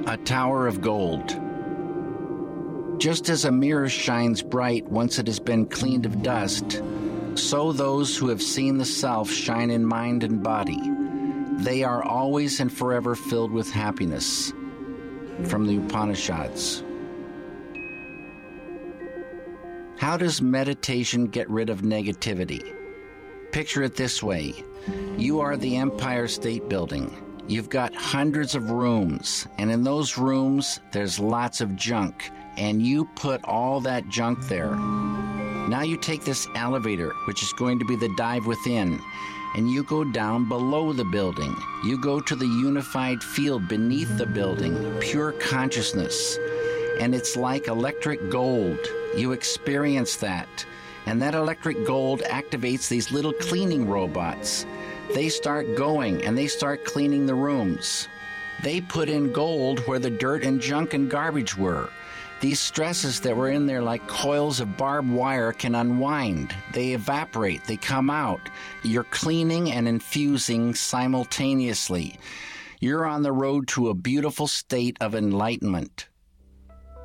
A tower of gold. Just as a mirror shines bright once it has been cleaned of dust, so those who have seen the self shine in mind and body. They are always and forever filled with happiness. From the Upanishads. How does meditation get rid of negativity? Picture it this way. You are the Empire State Building. You've got hundreds of rooms, and in those rooms, there's lots of junk, and you put all that junk there. Now you take this elevator, which is going to be the dive within, and you go down below the building. You go to the unified field beneath the building, pure consciousness, and it's like electric gold. You experience that, and that electric gold activates these little cleaning robots. They start going, and they start cleaning the rooms. They put in gold where the dirt and junk and garbage were. These stresses that were in there like coils of barbed wire can unwind. They evaporate. They come out. You're cleaning and infusing simultaneously. You're on the road to a beautiful state of enlightenment.